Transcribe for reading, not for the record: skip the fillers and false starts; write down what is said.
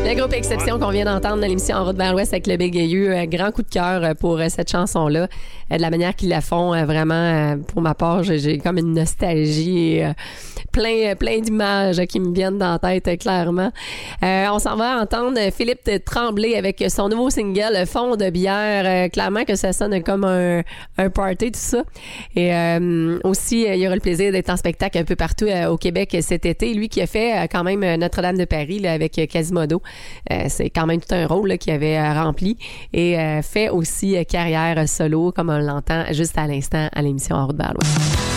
Le groupe Exception qu'on vient d'entendre dans l'émission En route vers l'Ouest avec le Bégailleux, grand coup de cœur pour cette chanson-là. De la manière qu'ils la font, vraiment, pour ma part, j'ai comme une nostalgie et plein d'images qui me viennent dans la tête, clairement. On s'en va entendre Philippe Tremblay avec son nouveau single Fond de bière. Clairement que ça sonne comme un party, tout ça. Et aussi, il y aura le plaisir d'être en spectacle un peu partout au Québec cet été. Lui qui a fait quand même Notre-Dame de Paris là, avec Quasimodo. C'est quand même tout un rôle là, qu'il avait rempli. Et fait aussi carrière solo, comme on l'entend juste à l'instant à l'émission En route vers l'Ouest.